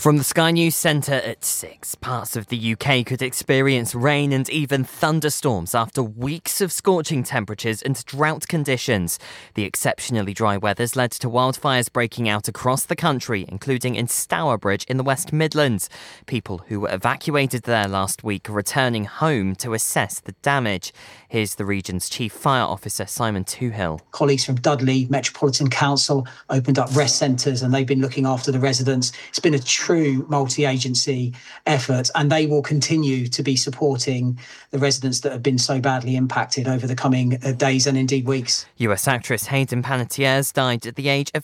From the Sky News Centre at 6, parts of the UK could experience rain and even thunderstorms after weeks of scorching temperatures and drought conditions. The exceptionally dry weather's led to wildfires breaking out across the country, including in Stourbridge in the West Midlands. People who were evacuated there last week are returning home to assess the damage. Here's the region's Chief Fire Officer, Simon Toohill. Colleagues from Dudley Metropolitan Council opened up rest centres and they've been looking after the residents. It's been a true multi-agency effort, and they will continue to be supporting the residents that have been so badly impacted over the coming days and indeed weeks. US actress Hayden Panettiere died at the age of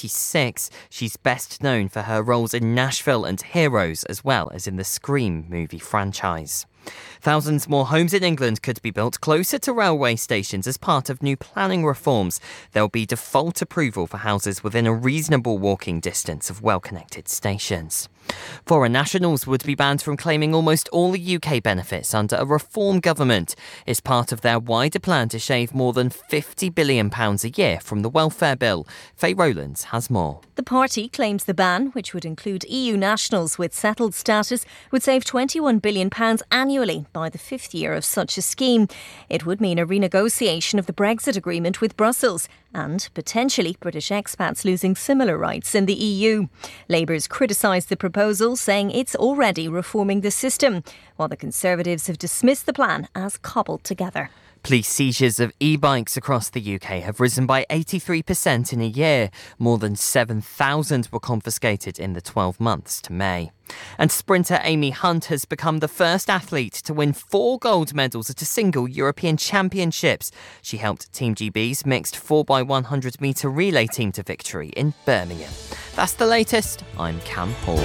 36. She's best known for her roles in Nashville and Heroes, as well as in the Scream movie franchise. Thousands more homes in England could be built closer to railway stations as part of new planning reforms. There'll be default approval for houses within a reasonable walking distance of well-connected stations. Foreign nationals would be banned from claiming almost all the UK benefits under a reform government. It's part of their wider plan to shave more than £50 billion a year from the welfare bill. Faye Rowlands has more. The party claims the ban, which would include EU nationals with settled status, would save £21 billion annually by the fifth year of such a scheme. It would mean a renegotiation of the Brexit agreement with Brussels and potentially British expats losing similar rights in the EU. Labour's criticised the proposal, saying it's already reforming the system, while the Conservatives have dismissed the plan as cobbled together. Police seizures of e-bikes across the UK have risen by 83% in a year. More than 7,000 were confiscated in the 12 months to May. And sprinter Amy Hunt has become the first athlete to win 4 gold medals at a single European Championships. She helped Team GB's mixed 4x100 metre relay team to victory in Birmingham. That's the latest. I'm Cam Hall.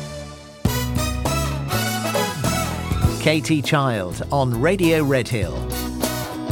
Katie Child on Radio Redhill.